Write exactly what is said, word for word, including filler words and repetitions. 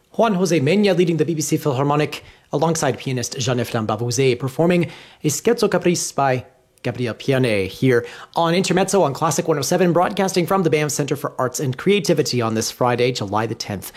Juan Jose Mena leading the B B C Philharmonic alongside pianist Jean-Yves Lambavouze performing a Scherzo Caprice by Gabriel Pianet here on Intermezzo on Classic one oh seven, broadcasting from the B A M Center for Arts and Creativity on this Friday, July the tenth.